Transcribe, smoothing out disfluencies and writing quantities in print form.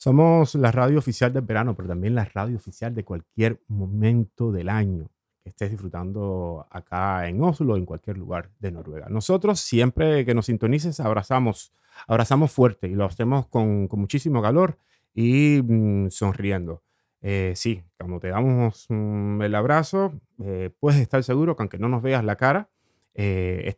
Somos la radio oficial del verano, pero también la radio oficial de cualquier momento del año que estés disfrutando acá en Oslo o en cualquier lugar de Noruega. Nosotros siempre que nos sintonices abrazamos fuerte y lo hacemos con muchísimo calor y sonriendo. Sí, cuando te damos el abrazo, puedes estar seguro que aunque no nos veas la cara,